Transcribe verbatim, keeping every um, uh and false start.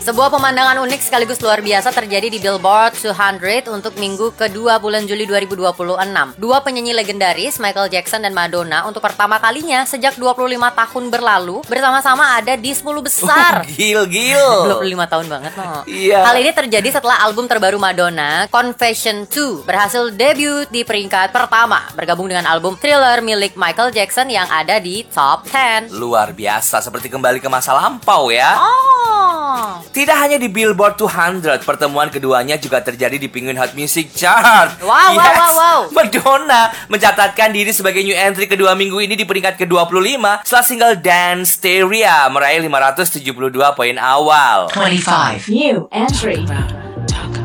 Sebuah pemandangan unik sekaligus luar biasa terjadi di Billboard dua ratus untuk minggu kedua bulan Juli dua ribu dua puluh enam. Dua penyanyi legendaris Michael Jackson dan Madonna untuk pertama kalinya sejak dua puluh lima tahun berlalu bersama-sama ada di sepuluh besar. Oh, gil gil. dua puluh lima tahun banget no. Iya. Hal ini terjadi setelah album terbaru Madonna, Confession dua, berhasil debut di peringkat pertama bergabung dengan album Thriller milik Michael Jackson yang ada di top sepuluh. Luar biasa, seperti kembali ke masa lampau ya. Oh. Tidak hanya di Billboard dua ratus, pertemuan keduanya juga terjadi di Penguin Hot Music Chart. Wow, yes. wow, wow, wow. Madonna mencatatkan diri sebagai new entry kedua minggu ini di peringkat ke dua puluh lima setelah single Danceteria meraih lima ratus tujuh puluh dua poin awal. twenty-five new entry.